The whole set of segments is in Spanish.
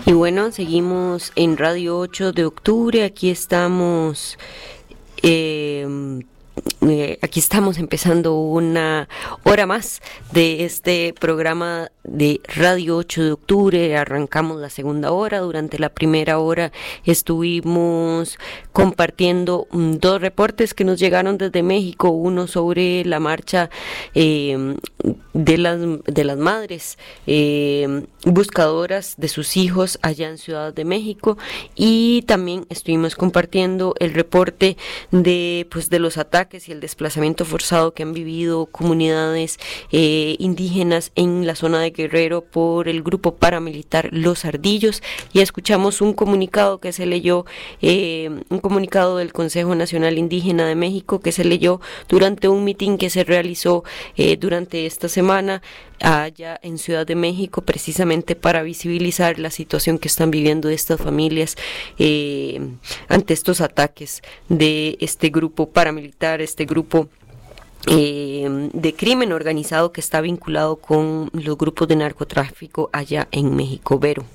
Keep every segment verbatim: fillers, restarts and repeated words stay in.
Y bueno, seguimos en Radio ocho de octubre, aquí estamos, eh, eh, aquí estamos empezando una hora más de este programa de Radio ocho de octubre, arrancamos la segunda hora. Durante la primera hora estuvimos compartiendo um, dos reportes que nos llegaron desde México, uno sobre la marcha eh, de las de las madres eh, buscadoras de sus hijos allá en Ciudad de México, y también estuvimos compartiendo el reporte de pues de los ataques y el desplazamiento forzado que han vivido comunidades eh, indígenas en la zona de Guerrero por el grupo paramilitar Los Ardillos. Y escuchamos un comunicado que se leyó, eh, un comunicado del Consejo Nacional Indígena de México que se leyó durante un mitin que se realizó eh, durante esta semana allá en Ciudad de México, precisamente para visibilizar la situación que están viviendo estas familias eh, ante estos ataques de este grupo paramilitar, este grupo Eh, de crimen organizado que está vinculado con los grupos de narcotráfico allá en México. Vero.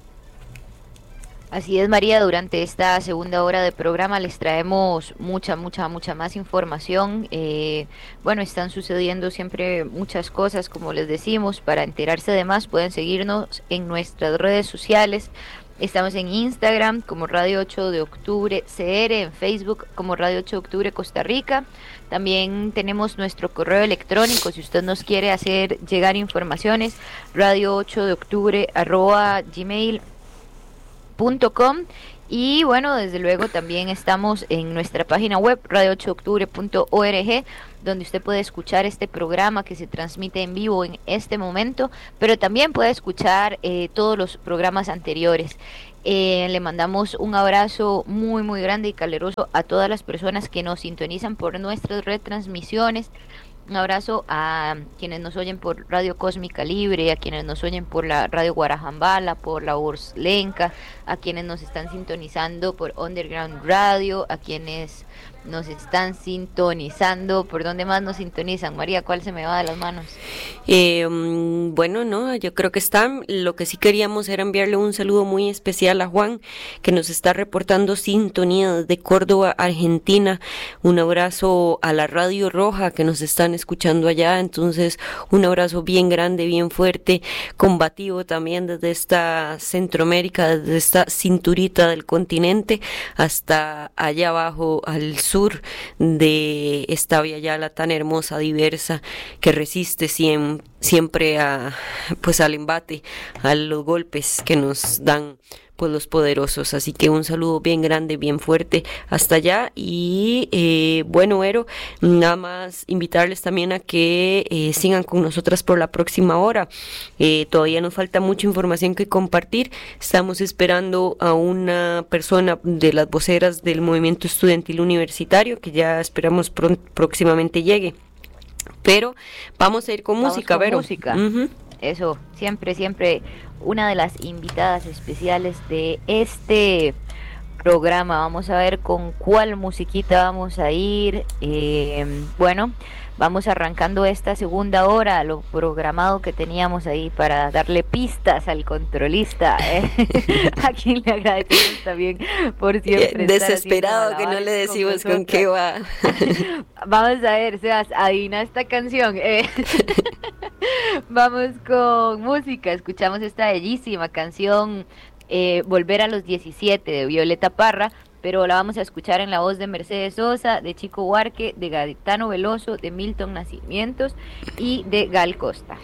Así es, María, durante esta segunda hora de programa les traemos mucha, mucha, mucha más información. Eh, bueno, están sucediendo siempre muchas cosas, como les decimos. Para enterarse de más pueden seguirnos en nuestras redes sociales. Estamos en Instagram como Radio ocho de octubre C R, en Facebook como Radio ocho de octubre Costa Rica. También tenemos nuestro correo electrónico, si usted nos quiere hacer llegar informaciones, radio ocho de octubre arroba gmail punto com. Y bueno, desde luego también estamos en nuestra página web radio ocho de octubre punto org, donde usted puede escuchar este programa que se transmite en vivo en este momento, pero también puede escuchar eh, todos los programas anteriores. Eh, le mandamos un abrazo muy muy grande y caluroso a todas las personas que nos sintonizan por nuestras retransmisiones. Un abrazo a quienes nos oyen por Radio Cósmica Libre, a quienes nos oyen por la Radio Guarajambala, por la Urs Lenca, a quienes nos están sintonizando por Underground Radio, a quienes nos están sintonizando. ¿Por dónde más nos sintonizan, María? ¿Cuál se me va de las manos? Eh, bueno, no, yo creo que están. Lo que sí queríamos era enviarle un saludo muy especial a Juan, que nos está reportando sintonía desde Córdoba, Argentina. Un abrazo a la Radio Roja, que nos están escuchando allá. Entonces, un abrazo bien grande, bien fuerte, combativo también desde esta Centroamérica, desde esta cinturita del continente hasta allá abajo al sur sur de esta Via Yala tan hermosa, diversa, que resiste siempre, siempre a, pues al embate, a los golpes que nos dan pues los poderosos. Así que un saludo bien grande, bien fuerte hasta allá. Y eh, bueno, Vero, nada más invitarles también a que eh, sigan con nosotras por la próxima hora. Eh, todavía nos falta mucha información que compartir. Estamos esperando a una persona de las voceras del movimiento estudiantil universitario, que ya esperamos pron- próximamente llegue. Pero vamos a ir con vamos música, con Vero. música. Uh-huh. Eso, siempre, siempre una de las invitadas especiales de este programa. Vamos a ver con cuál musiquita vamos a ir. Eh, bueno, vamos arrancando esta segunda hora, lo programado que teníamos ahí para darle pistas al controlista, ¿eh? A quien le agradecemos también por siempre. Desesperado que no le decimos con, con qué va. Vamos a ver, Sebas, adivina esta canción. Eh. Vamos con música, escuchamos esta bellísima canción eh, Volver a los diecisiete de Violeta Parra, pero la vamos a escuchar en la voz de Mercedes Sosa, de Chico Huarque, de Gaetano Veloso, de Milton Nacimientos y de Gal Costa.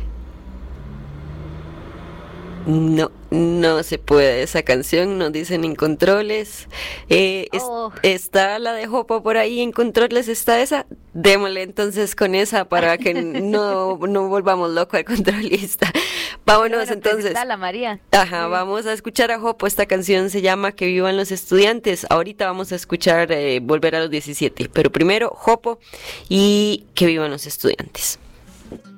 No, no se puede esa canción, nos dicen en controles. Eh, oh. es, está la de Jopo por ahí en controles, está esa. Démosle entonces con esa para que no, no volvamos loco al controlista. Vámonos bueno, entonces. La María. Ajá, sí. Vamos a escuchar a Jopo. Esta canción se llama Que vivan los estudiantes. Ahorita vamos a escuchar eh, Volver a los diecisiete, pero primero Jopo y Que vivan los estudiantes.